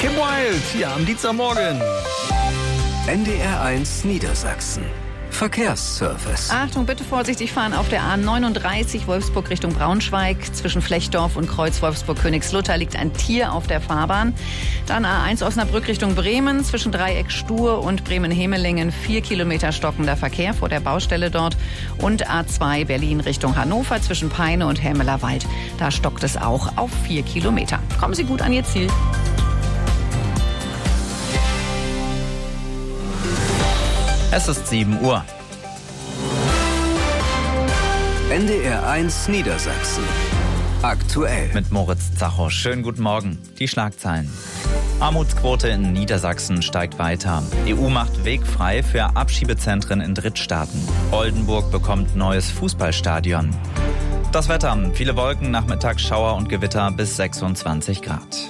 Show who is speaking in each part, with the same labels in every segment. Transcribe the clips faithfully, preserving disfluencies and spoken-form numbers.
Speaker 1: Kim Wilde hier am Dienstagmorgen.
Speaker 2: N D R eins Niedersachsen. Verkehrsservice.
Speaker 3: Achtung, bitte vorsichtig fahren auf der A neununddreißig Wolfsburg Richtung Braunschweig. Zwischen Flechdorf und Kreuz Wolfsburg-Königslutter liegt ein Tier auf der Fahrbahn. Dann A eins Osnabrück Richtung Bremen. Zwischen Dreieck Stur und Bremen-Hemelingen vier Kilometer stockender Verkehr vor der Baustelle dort. Und A zwei Berlin Richtung Hannover zwischen Peine und Helmelerwald. Da stockt es auch auf vier Kilometer. Kommen Sie gut an Ihr Ziel.
Speaker 4: Es ist sieben Uhr.
Speaker 2: N D R eins Niedersachsen. Aktuell.
Speaker 4: Mit Moritz Zacho. Schönen guten Morgen. Die Schlagzeilen. Armutsquote in Niedersachsen steigt weiter. E U macht Weg frei für Abschiebezentren in Drittstaaten. Oldenburg bekommt neues Fußballstadion. Das Wetter. Viele Wolken, nachmittags Schauer und Gewitter bis sechsundzwanzig Grad.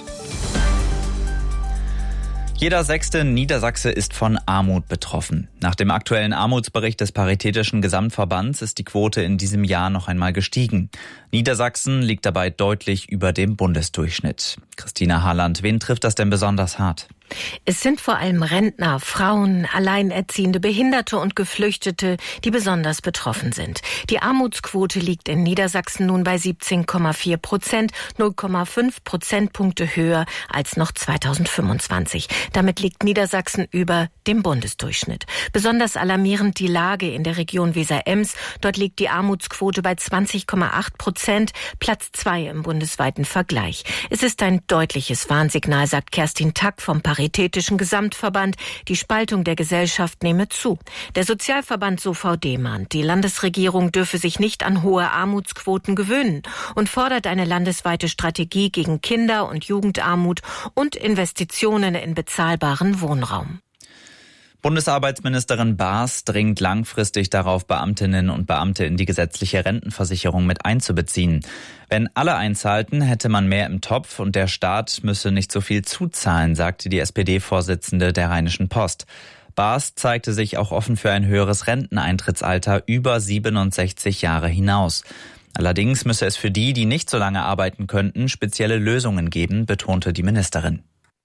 Speaker 4: Jeder sechste Niedersachse ist von Armut betroffen. Nach dem aktuellen Armutsbericht des Paritätischen Gesamtverbands ist die Quote in diesem Jahr noch einmal gestiegen. Niedersachsen liegt dabei deutlich über dem Bundesdurchschnitt. Christina Harland, wen trifft das denn besonders hart?
Speaker 5: Es sind vor allem Rentner, Frauen, Alleinerziehende, Behinderte und Geflüchtete, die besonders betroffen sind. Die Armutsquote liegt in Niedersachsen nun bei siebzehn Komma vier Prozent, null Komma fünf Prozentpunkte höher als noch zweitausendfünfundzwanzig. Damit liegt Niedersachsen über dem Bundesdurchschnitt. Besonders alarmierend die Lage in der Region Weser-Ems. Dort liegt die Armutsquote bei zwanzig Komma acht Prozent, Platz zwei im bundesweiten Vergleich. Es ist ein deutliches Warnsignal, sagt Kerstin Tack vom Paritätischen Gesamtverband. Die Spaltung der Gesellschaft nehme zu. Der Sozialverband S O V D mahnt, die Landesregierung dürfe sich nicht an hohe Armutsquoten gewöhnen und fordert eine landesweite Strategie gegen Kinder- und Jugendarmut und Investitionen in bezahlbaren Wohnraum.
Speaker 4: Bundesarbeitsministerin Baas dringt langfristig darauf, Beamtinnen und Beamte in die gesetzliche Rentenversicherung mit einzubeziehen. Wenn alle einzahlten, hätte man mehr im Topf und der Staat müsse nicht so viel zuzahlen, sagte die S P D-Vorsitzende der Rheinischen Post. Baas zeigte sich auch offen für ein höheres Renteneintrittsalter über siebenundsechzig Jahre hinaus. Allerdings müsse es für die, die nicht so lange arbeiten könnten, spezielle Lösungen geben, betonte die Ministerin.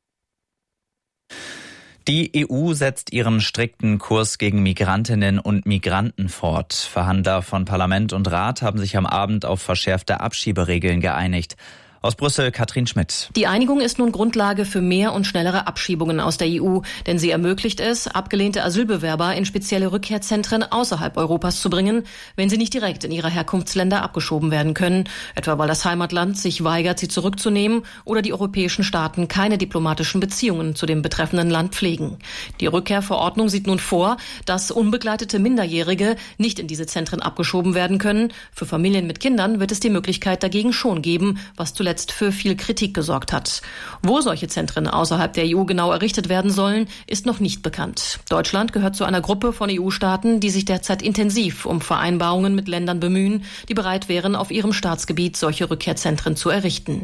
Speaker 4: Die E U setzt ihren strikten Kurs gegen Migrantinnen und Migranten fort. Verhandler von Parlament und Rat haben sich am Abend auf verschärfte Abschieberegeln geeinigt. Aus Brüssel, Katrin Schmidt.
Speaker 6: Die Einigung ist nun Grundlage für mehr und schnellere Abschiebungen aus der E U, denn sie ermöglicht es, abgelehnte Asylbewerber in spezielle Rückkehrzentren außerhalb Europas zu bringen, wenn sie nicht direkt in ihre Herkunftsländer abgeschoben werden können, etwa weil das Heimatland sich weigert, sie zurückzunehmen oder die europäischen Staaten keine diplomatischen Beziehungen zu dem betreffenden Land pflegen. Die Rückkehrverordnung sieht nun vor, dass unbegleitete Minderjährige nicht in diese Zentren abgeschoben werden können. Für Familien mit Kindern wird es die Möglichkeit dagegen schon geben, was zuletzt für viel Kritik gesorgt hat. Wo solche Zentren außerhalb der E U genau errichtet werden sollen, ist noch nicht bekannt. Deutschland gehört zu einer Gruppe von E U-Staaten, die sich derzeit intensiv um Vereinbarungen mit Ländern bemühen, die bereit wären, auf ihrem Staatsgebiet solche Rückkehrzentren zu errichten.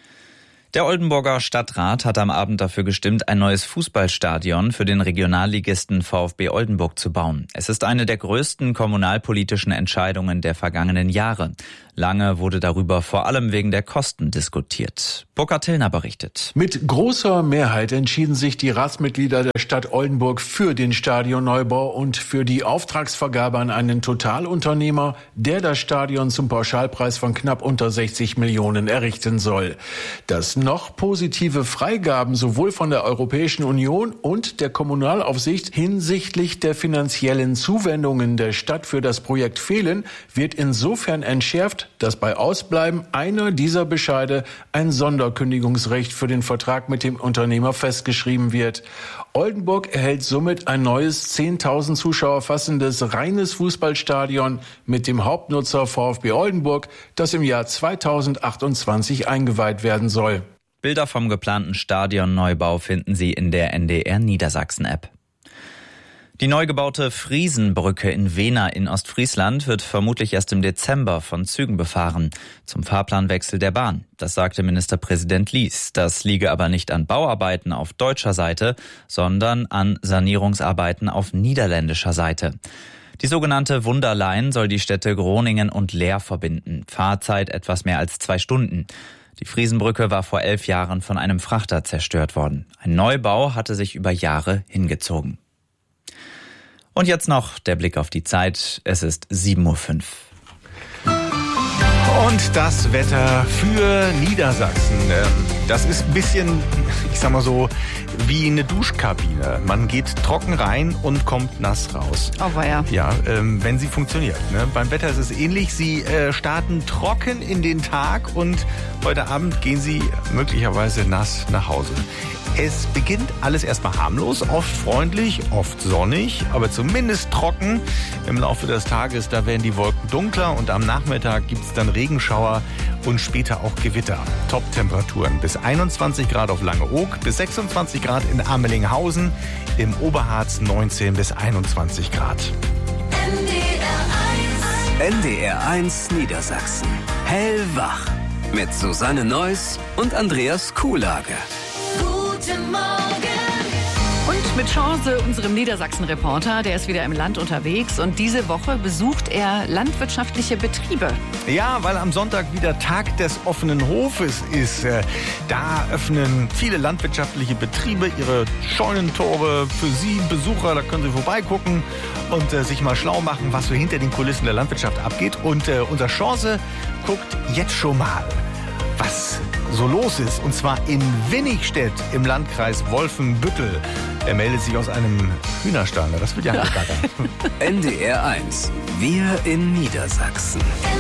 Speaker 4: Der Oldenburger Stadtrat hat am Abend dafür gestimmt, ein neues Fußballstadion für den Regionalligisten VfB Oldenburg zu bauen. Es ist eine der größten kommunalpolitischen Entscheidungen der vergangenen Jahre. Lange wurde darüber vor allem wegen der Kosten diskutiert. Burkhard Tillner berichtet.
Speaker 7: Mit großer Mehrheit entschieden sich die Ratsmitglieder der Stadt Oldenburg für den Stadionneubau und für die Auftragsvergabe an einen Totalunternehmer, der das Stadion zum Pauschalpreis von knapp unter sechzig Millionen errichten soll. Das noch positive Freigaben sowohl von der Europäischen Union und der Kommunalaufsicht hinsichtlich der finanziellen Zuwendungen der Stadt für das Projekt fehlen, wird insofern entschärft, dass bei Ausbleiben einer dieser Bescheide ein Sonderkündigungsrecht für den Vertrag mit dem Unternehmer festgeschrieben wird. Oldenburg erhält somit ein neues zehntausend Zuschauer fassendes reines Fußballstadion mit dem Hauptnutzer VfB Oldenburg, das im Jahr zweitausendachtundzwanzig eingeweiht werden soll.
Speaker 4: Bilder vom geplanten Stadionneubau finden Sie in der N D R Niedersachsen-App. Die neu gebaute Friesenbrücke in Wehna in Ostfriesland wird vermutlich erst im Dezember von Zügen befahren. Zum Fahrplanwechsel der Bahn. Das sagte Ministerpräsident Lies. Das liege aber nicht an Bauarbeiten auf deutscher Seite, sondern an Sanierungsarbeiten auf niederländischer Seite. Die sogenannte Wunderline soll die Städte Groningen und Leer verbinden. Fahrzeit etwas mehr als zwei Stunden. Die Friesenbrücke war vor elf Jahren von einem Frachter zerstört worden. Ein Neubau hatte sich über Jahre hingezogen. Und jetzt noch der Blick auf die Zeit. Es ist sieben Uhr fünf.
Speaker 8: Und das Wetter für Niedersachsen. Das ist ein bisschen, ich sag mal so, wie eine Duschkabine. Man geht trocken rein und kommt nass raus.
Speaker 3: Oh, weia.
Speaker 8: Ja, ähm, wenn sie funktioniert. Ne? Beim Wetter ist es ähnlich. Sie äh, starten trocken in den Tag und heute Abend gehen sie möglicherweise nass nach Hause. Es beginnt alles erstmal harmlos, oft freundlich, oft sonnig, aber zumindest trocken. Im Laufe des Tages, da werden die Wolken dunkler und am Nachmittag gibt es dann Regenschauer und später auch Gewitter. Top-Temperaturen bis einundzwanzig Grad auf Langeoog, bis sechsundzwanzig Grad in Amelinghausen, im Oberharz neunzehn bis einundzwanzig Grad.
Speaker 2: N D R eins Niedersachsen. Hellwach. Mit Susanne Neuss und Andreas Kuhlage.
Speaker 3: Guten Morgen. Und mit Chance, unserem Niedersachsen-Reporter, der ist wieder im Land unterwegs und diese Woche besucht er landwirtschaftliche Betriebe.
Speaker 8: Ja, weil am Sonntag wieder Tag des offenen Hofes ist. Da öffnen viele landwirtschaftliche Betriebe ihre Scheunentore für Sie Besucher. Da können Sie vorbeigucken und äh, sich mal schlau machen, was so hinter den Kulissen der Landwirtschaft abgeht. Und äh, unser Chance guckt jetzt schon mal, was so los ist. Und zwar in Winnigstedt im Landkreis Wolfenbüttel. Er meldet sich aus einem Hühnerstall. Das wird ja nicht gaga.
Speaker 2: N D R eins. Wir in Niedersachsen.